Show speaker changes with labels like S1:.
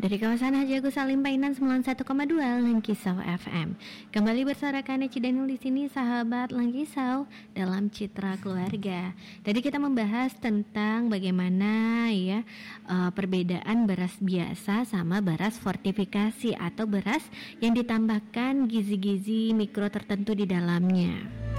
S1: Dari kawasan Haji Agus Salim Painan 91,2 Langkisau FM. Kembali bersama rekan Eci Daniel di sini, sahabat Langkisau dalam Citra Keluarga. Tadi kita membahas tentang bagaimana ya perbedaan beras biasa sama beras fortifikasi atau beras yang ditambahkan gizi-gizi mikro tertentu di dalamnya.